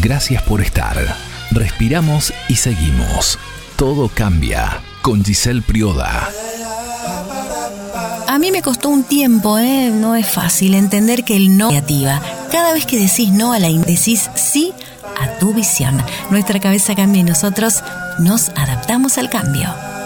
Gracias por estar. Respiramos y seguimos. Todo cambia con Giselle Prioda. A mí me costó un tiempo, no es fácil entender que el no es creativa. Cada vez que decís no a decís sí a tu visión. Nuestra cabeza cambia y nosotros nos adaptamos al cambio.